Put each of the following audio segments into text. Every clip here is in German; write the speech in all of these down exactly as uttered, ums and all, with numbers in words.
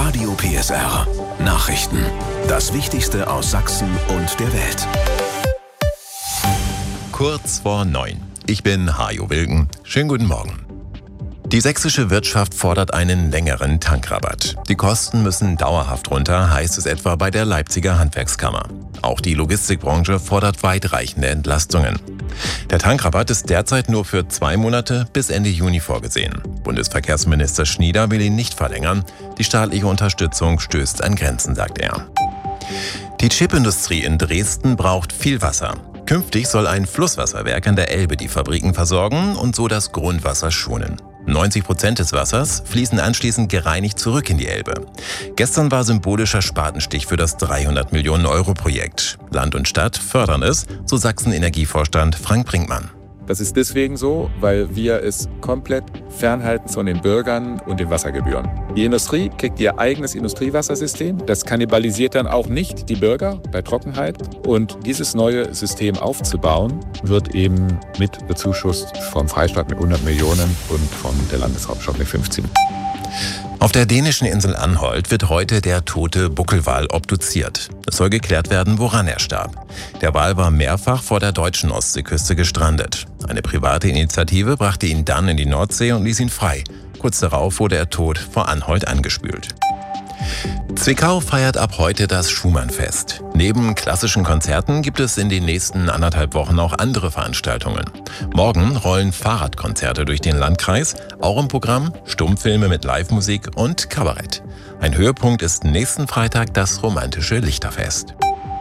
Radio P S R. Nachrichten. Das Wichtigste aus Sachsen und der Welt. Kurz vor neun. Ich bin Hajo Wilken. Schönen guten Morgen. Die sächsische Wirtschaft fordert einen längeren Tankrabatt. Die Kosten müssen dauerhaft runter, heißt es etwa bei der Leipziger Handwerkskammer. Auch die Logistikbranche fordert weitreichende Entlastungen. Der Tankrabatt ist derzeit nur für zwei Monate bis Ende Juni vorgesehen. Bundesverkehrsminister Schnieder will ihn nicht verlängern. Die staatliche Unterstützung stößt an Grenzen, sagt er. Die Chipindustrie in Dresden braucht viel Wasser. Künftig soll ein Flusswasserwerk an der Elbe die Fabriken versorgen und so das Grundwasser schonen. neunzig Prozent des Wassers fließen anschließend gereinigt zurück in die Elbe. Gestern war symbolischer Spatenstich für das dreihundert Millionen Euro Projekt. Land und Stadt fördern es, so Sachsen-Energievorstand Frank Brinkmann. Das ist deswegen so, weil wir es komplett fernhalten von den Bürgern und den Wassergebühren. Die Industrie kriegt ihr eigenes Industriewassersystem. Das kannibalisiert dann auch nicht die Bürger bei Trockenheit. Und dieses neue System aufzubauen, wird eben mit bezuschusst vom Freistaat mit hundert Millionen und von der Landeshauptstadt mit fünfzehn. Auf der dänischen Insel Anholt wird heute der tote Buckelwal obduziert. Es soll geklärt werden, woran er starb. Der Wal war mehrfach vor der deutschen Ostseeküste gestrandet. Eine private Initiative brachte ihn dann in die Nordsee und ließ ihn frei. Kurz darauf wurde er tot vor Anholt angespült. Zwickau feiert ab heute das Schumann-Fest. Neben klassischen Konzerten gibt es in den nächsten anderthalb Wochen auch andere Veranstaltungen. Morgen rollen Fahrradkonzerte durch den Landkreis, auch im Programm Stummfilme mit Livemusik und Kabarett. Ein Höhepunkt ist nächsten Freitag das romantische Lichterfest.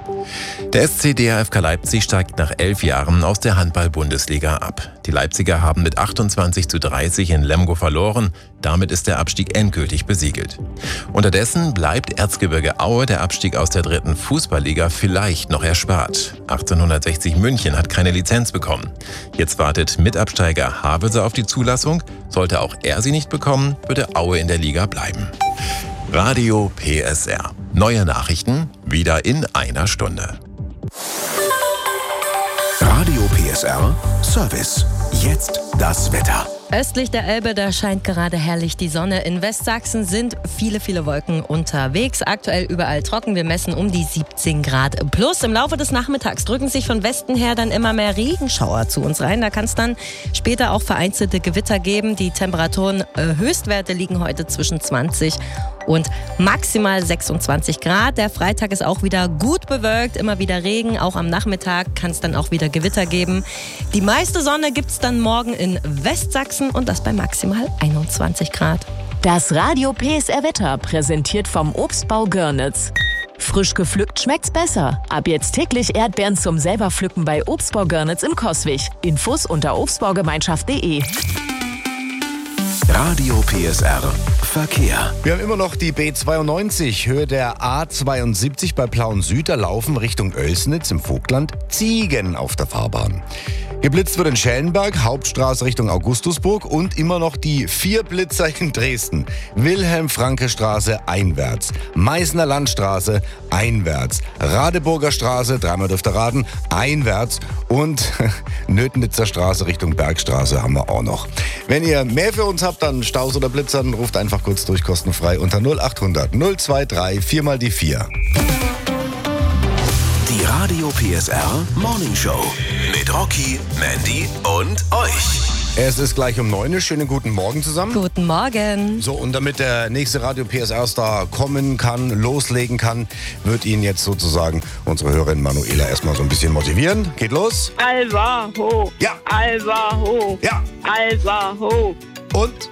Der S C D H F K Leipzig steigt nach elf Jahren aus der Handball-Bundesliga ab. Die Leipziger haben mit achtundzwanzig zu dreißig in Lemgo verloren. Damit ist der Abstieg endgültig besiegelt. Unterdessen bleibt Erzgebirge Aue der Abstieg aus der dritten Fußballliga vielleicht noch erspart. achtzehnhundertsechzig München hat keine Lizenz bekommen. Jetzt wartet Mitabsteiger Havelse auf die Zulassung. Sollte auch er sie nicht bekommen, würde Aue in der Liga bleiben. Radio P S R. Neue Nachrichten wieder in einer Stunde. Radio P S R Service. Jetzt das Wetter. Östlich der Elbe, da scheint gerade herrlich die Sonne. In Westsachsen sind viele, viele Wolken unterwegs. Aktuell überall trocken. Wir messen um die siebzehn Grad plus. Im Laufe des Nachmittags drücken sich von Westen her dann immer mehr Regenschauer zu uns rein. Da kann es dann später auch vereinzelte Gewitter geben. Die Temperaturen, äh, Höchstwerte liegen heute zwischen zwanzig und maximal sechsundzwanzig Grad. Der Freitag ist auch wieder gut bewölkt, immer wieder Regen. Auch am Nachmittag kann es dann auch wieder Gewitter geben. Die meiste Sonne gibt es dann morgen in Westsachsen und das bei maximal einundzwanzig Grad. Das Radio P S R Wetter präsentiert vom Obstbau Görnitz. Frisch gepflückt schmeckt's besser. Ab jetzt täglich Erdbeeren zum selber pflücken bei Obstbau Görnitz in Coswig. Infos unter obstbaugemeinschaft punkt de. Radio P S R Verkehr. Wir haben immer noch die B zweiundneunzig, Höhe der A zweiundsiebzig bei Plauen Süd. Da laufen Richtung Oelsnitz im Vogtland Ziegen auf der Fahrbahn. Geblitzt wird in Schellenberg, Hauptstraße Richtung Augustusburg und immer noch die vier Blitzer in Dresden. Wilhelm-Franke-Straße einwärts, Meißner Landstraße einwärts, Radeburger Straße, dreimal dürft ihr raten, einwärts und Nötnitzer Straße Richtung Bergstraße haben wir auch noch. Wenn ihr mehr für uns habt, dann Staus oder Blitzer, dann ruft einfach kurz durch, kostenfrei unter null achthundert null drei vier mal die vier. Die Radio P S R Morning Show mit Rocky, Mandy und euch. Es ist gleich um neun. Schönen guten Morgen zusammen. Guten Morgen. So, und damit der nächste Radio P S R-Star kommen kann, loslegen kann, wird ihn jetzt sozusagen unsere Hörerin Manuela erstmal so ein bisschen motivieren. Geht los. Alba ho. Ja. Alba ho. Ja. Alba ho. Und?